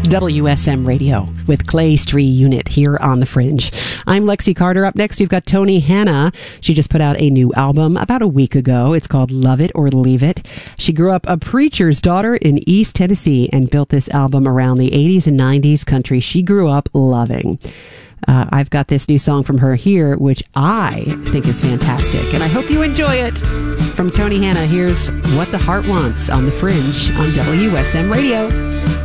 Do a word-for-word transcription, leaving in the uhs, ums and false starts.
W S M Radio with Clay Street Unit here on The Fringe. I'm Lexi Carter. Up next, we've got Tony Hannah. She just put out a new album about a week ago. It's called Love It or Leave It. She grew up a preacher's daughter in East Tennessee and built this album around the eighties and nineties country she grew up loving. Uh, I've got this new song from her here, which I think is fantastic, and I hope you enjoy it. From Tony Hannah, here's What the Heart Wants on The Fringe on W S M Radio.